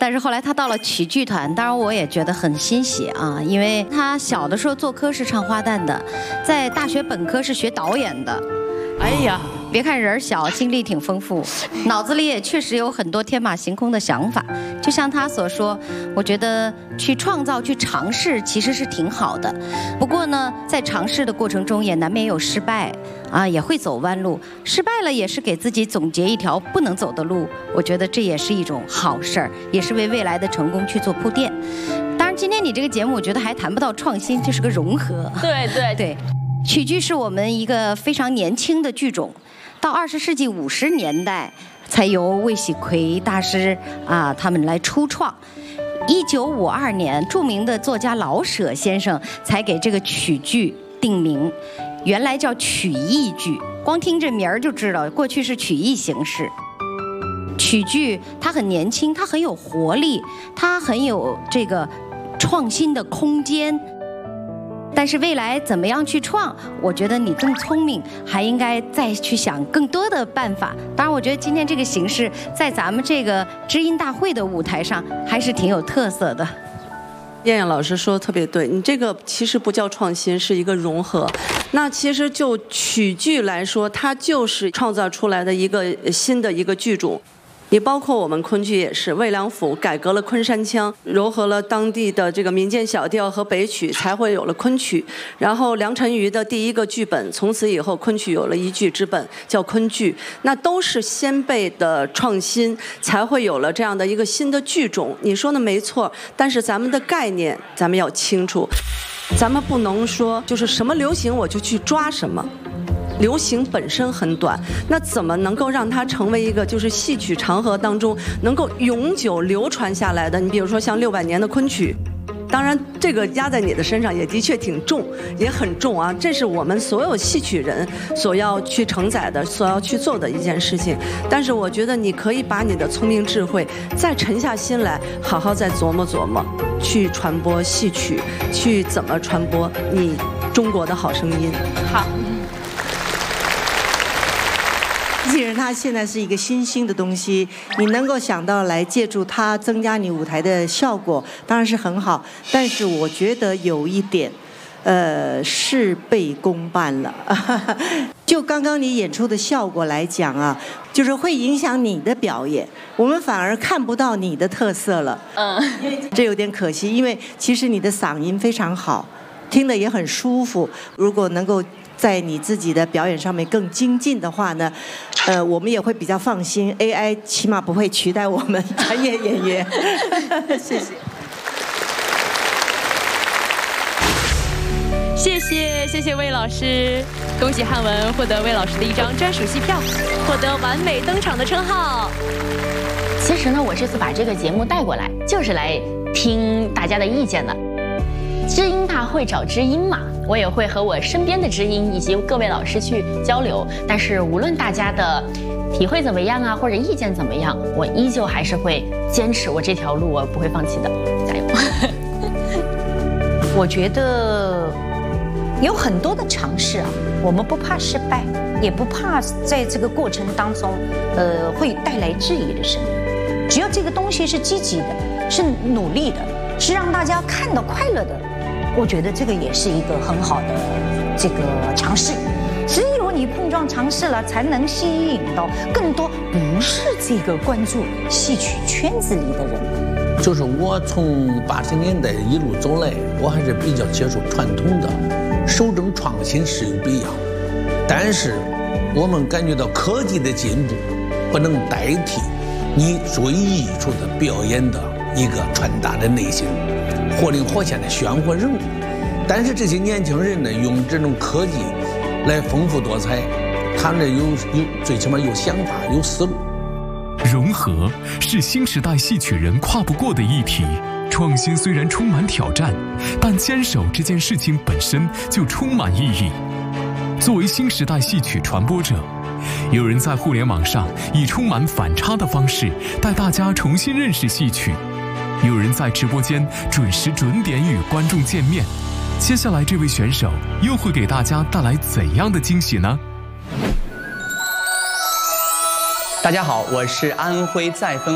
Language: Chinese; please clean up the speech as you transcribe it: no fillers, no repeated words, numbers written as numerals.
但是后来他到了曲剧团，当然我也觉得很欣喜啊，因为他小的时候做科是唱花旦的，在大学本科是学导演的。哎呀，别看人小，经历挺丰富，脑子里也确实有很多天马行空的想法。就像他所说，我觉得去创造、去尝试其实是挺好的。不过呢，在尝试的过程中也难免有失败啊，也会走弯路。失败了也是给自己总结一条不能走的路，我觉得这也是一种好事儿，也是为未来的成功去做铺垫。当然，今天你这个节目，我觉得还谈不到创新，这是个融合。对。曲剧是我们一个非常年轻的剧种，到20世纪50年代才由魏喜奎大师他们来初创。1952年，著名的作家老舍先生才给这个曲剧定名，原来叫曲艺剧。光听这名儿就知道，过去是曲艺形式。曲剧它很年轻，它很有活力，它很有这个创新的空间。但是未来怎么样去创，我觉得你更聪明，还应该再去想更多的办法。当然，我觉得今天这个形式在咱们这个知音大会的舞台上还是挺有特色的。 燕燕老师说的特别对，你这个其实不叫创新，是一个融合。那其实就曲剧来说，它就是创造出来的一个新的一个剧种。你包括我们昆剧也是，魏良辅改革了昆山腔，糅合了当地的这个民间小调和北曲，才会有了昆曲。然后梁辰瑜的第一个剧本，从此以后昆曲有了一剧之本，叫昆剧。那都是先辈的创新，才会有了这样的一个新的剧种。你说的没错，但是咱们的概念咱们要清楚，咱们不能说就是什么流行我就去抓什么。流行本身很短，那怎么能够让它成为一个就是戏曲长河当中能够永久流传下来的？你比如说像600年的昆曲，当然这个压在你的身上也的确挺重，也很重啊。这是我们所有戏曲人所要去承载的，所要去做的一件事情。但是我觉得你可以把你的聪明智慧再沉下心来，好好再琢磨琢磨，去传播戏曲，去怎么传播你中国的好声音。 好。 既然它现在是一个新兴的东西，你能够想到来借助它增加你舞台的效果，当然是很好。但是我觉得有一点，事倍功半了。就刚刚你演出的效果来讲啊，就是会影响你的表演，我们反而看不到你的特色了。这有点可惜，因为其实你的嗓音非常好，听得也很舒服。如果能够在你自己的表演上面更精进的话呢，我们也会比较放心 ，AI 起码不会取代我们专业演员。谢谢。 谢谢魏老师，恭喜汉文获得魏老师的一张专属戏票，获得完美登场的称号。 其实呢，我这次把这个节目带过来，就是来听大家的意见的。知音大会找知音嘛，我也会和我身边的知音以及各位老师去交流。但是无论大家的体会怎么样啊，或者意见怎么样，我依旧还是会坚持我这条路，我不会放弃的，加油！ 我觉得有很多的尝试啊，我们不怕失败，也不怕在这个过程当中，会带来质疑的声音。只要这个东西是积极的，是努力的，是让大家看到快乐的。我觉得这个也是一个很好的这个尝试，只有你碰撞尝试了，才能吸引到更多不是这个关注戏曲圈子里的人。 就是我从80年代一路走来，我还是比较接受传统的，守正创新是有必要，但是我们感觉到科技的进步不能代替你作为艺术的表演的一个传达的内心。活灵活现的鲜活人物，但是这些年轻人呢，用这种科技来丰富多彩，他们有最起码有想法，有思路。 融合是新时代戏曲人跨不过的议题。创新虽然充满挑战，但坚守这件事情本身就充满意义。作为新时代戏曲传播者，有人在互联网上以充满反差的方式带大家重新认识戏曲。有人在直播间准时准点与观众见面，接下来这位选手又会给大家带来怎样的惊喜呢？ 大家好，我是安徽再分